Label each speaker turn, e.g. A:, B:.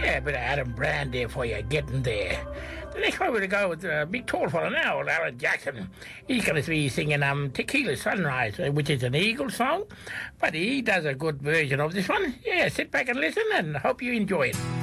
A: Yeah, a bit of Adam Brand there for you, getting there. The next one we're going to go with a big tall fella now, old Alan Jackson. He's going to be singing Tequila Sunrise, which is an Eagles song, but he does a good version of this one. Yeah, sit back and listen and hope you enjoy it.